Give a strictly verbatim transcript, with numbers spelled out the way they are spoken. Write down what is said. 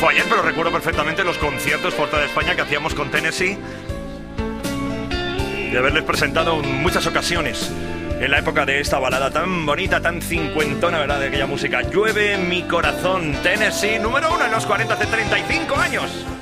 fue ayer, pero recuerdo perfectamente los conciertos por toda España que hacíamos con Tennessee, de haberles presentado en muchas ocasiones en la época de esta balada tan bonita, tan cincuentona, ¿verdad?, de aquella música. Llueve mi corazón, Tennessee, número uno en los cuarenta hace treinta y cinco años.